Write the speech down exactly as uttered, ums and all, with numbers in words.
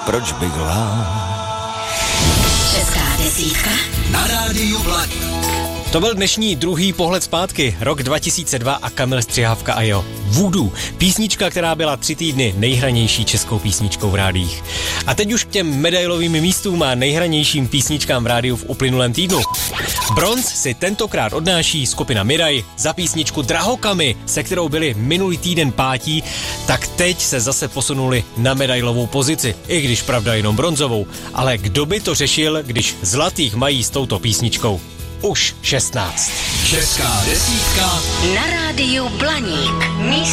proč bych lhal. Česká desítka Na rádiu Blaník. To byl dnešní druhý pohled zpátky, rok dva tisíce dva a Kamil Střihavka a jo. Voodoo, písnička, která byla tři týdny nejhranější českou písničkou v rádiích. A teď už k těm medailovým místům a nejhranějším písničkám v rádiu v uplynulém týdnu. Bronz si tentokrát odnáší skupina Miraj za písničku Drahokamy, se kterou byli minulý týden pátí, tak teď se zase posunuli na medailovou pozici, i když pravda jenom bronzovou. Ale kdo by to řešil, když zlatých mají s touto písničkou už šestnáct. Česká desítka na rádiu Blaník. Místo